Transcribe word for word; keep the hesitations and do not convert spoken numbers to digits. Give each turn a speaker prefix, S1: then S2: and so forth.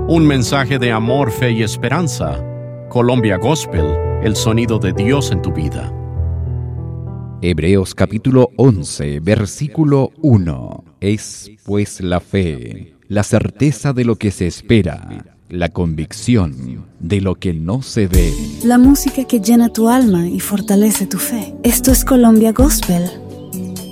S1: Un mensaje de amor, fe y esperanza. Colombia Gospel, el sonido de Dios en tu vida.
S2: Hebreos capítulo once, versículo uno. Es pues la fe, la certeza de lo que se espera, la convicción de lo que no se ve.
S3: La música que llena tu alma y fortalece tu fe. Esto es Colombia Gospel.